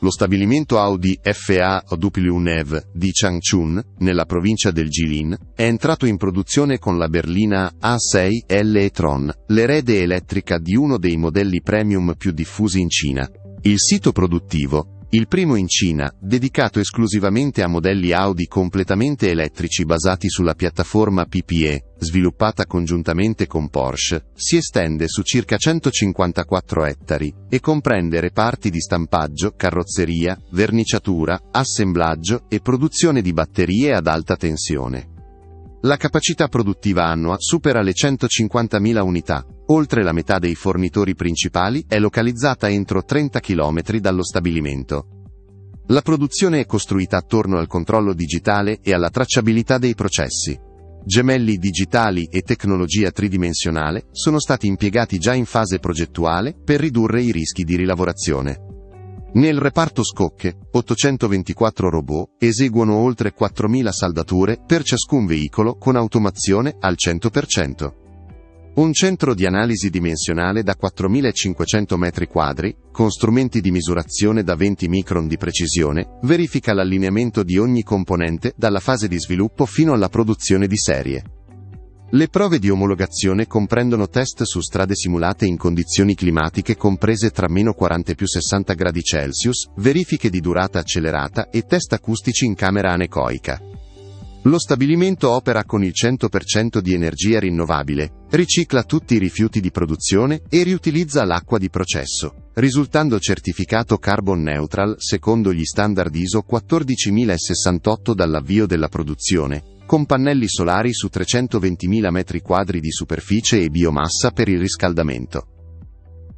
Lo stabilimento Audi FAW di Changchun, nella provincia del Jilin, è entrato in produzione con la berlina A6 e-tron, l'erede elettrica di uno dei modelli premium più diffusi in Cina. Il sito produttivo, il primo in Cina, dedicato esclusivamente a modelli Audi completamente elettrici basati sulla piattaforma PPE, sviluppata congiuntamente con Porsche, si estende su circa 154 ettari e comprende reparti di stampaggio, carrozzeria, verniciatura, assemblaggio e produzione di batterie ad alta tensione. La capacità produttiva annua supera le 150.000 unità. Oltre la metà dei fornitori principali è localizzata entro 30 km dallo stabilimento. La produzione è costruita attorno al controllo digitale e alla tracciabilità dei processi. Gemelli digitali e tecnologia tridimensionale sono stati impiegati già in fase progettuale per ridurre i rischi di rilavorazione. Nel reparto scocche, 824 robot eseguono oltre 4.000 saldature per ciascun veicolo con automazione al 100%. Un centro di analisi dimensionale da 4.500 metri quadri, con strumenti di misurazione da 20 micron di precisione, verifica l'allineamento di ogni componente dalla fase di sviluppo fino alla produzione di serie. Le prove di omologazione comprendono test su strade simulate in condizioni climatiche comprese tra -40 e +60 gradi Celsius, verifiche di durata accelerata e test acustici in camera anecoica. Lo stabilimento opera con il 100% di energia rinnovabile, ricicla tutti i rifiuti di produzione e riutilizza l'acqua di processo, risultando certificato carbon neutral secondo gli standard ISO 14068 dall'avvio della produzione, con pannelli solari su 320.000 metri quadri di superficie e biomassa per il riscaldamento.